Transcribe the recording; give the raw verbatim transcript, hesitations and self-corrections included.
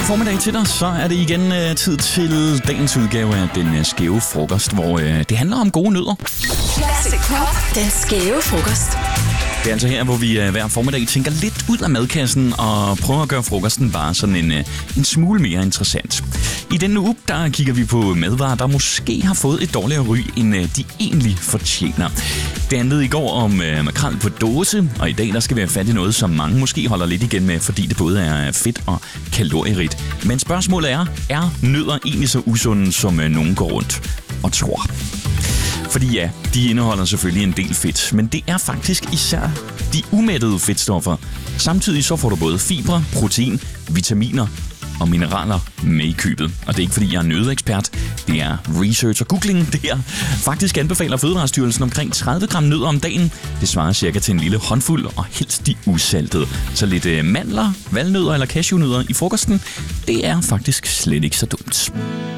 formiddag til dig, så er det igen uh, tid til dagens udgave af Den uh, Skæve Frokost, hvor uh, det handler om gode nødder. Classic Pop, Den Skæve Frokost. Det er altså her, hvor vi uh, hver formiddag tænker lidt ud af madkassen og prøver at gøre frokosten bare sådan en, uh, en smule mere interessant. I denne uge, der kigger vi på madvarer, der måske har fået et dårligere ry, end uh, de egentlig fortjener. Det handlede i går om uh, makrel på dåse, og i dag der skal vi have fat i noget, som mange måske holder lidt igen med, fordi det både er fedt og kalorierigt. Men spørgsmålet er, er nødder egentlig så usunde, som uh, nogen går rundt og tror? Fordi ja, de indeholder selvfølgelig en del fedt, men det er faktisk især de umættede fedtstoffer. Samtidig så får du både fibre, protein, vitaminer og mineraler med i købet. Og det er ikke fordi, jeg er nøddeekspert. Det er research og googling. Det her faktisk anbefaler Fødevarestyrelsen omkring tredive gram nødder om dagen. Det svarer cirka til en lille håndfuld, og helst de usaltede. Så lidt øh, mandler, valnødder eller cashewnødder i frokosten, det er faktisk slet ikke så dumt.